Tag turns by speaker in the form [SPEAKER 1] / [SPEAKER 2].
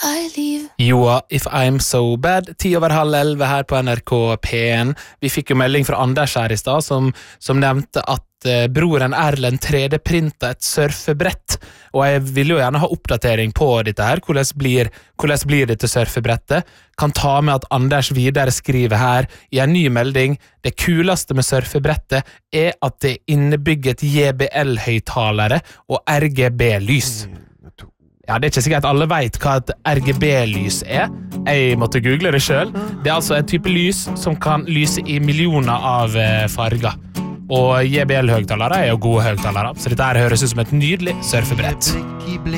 [SPEAKER 1] Joa, If I'm So Bad, 10:10 her på NRK P1. Vi fikk jo melding fra Anders her I stad, som nevnte at broren Erlend 3D-printet et surfebrett, og jeg vil jo gjerne ha oppdatering på dette her. Hvordan blir dette surfebrettet? Kan ta med at Anders videre skriver her I en ny melding: det kuleste med surfebrettet at det innebygget JBL-høyttalere og RGB-lys. Ja, det ikke sikkert alle vet hva et RGB-lys Jeg måtte google det selv. Det altså en type lys som kan lyse I millioner av farger. Og JBL-høyttalere jo gode høyttalere, så dette her høres ut som et nydelig surfebrett.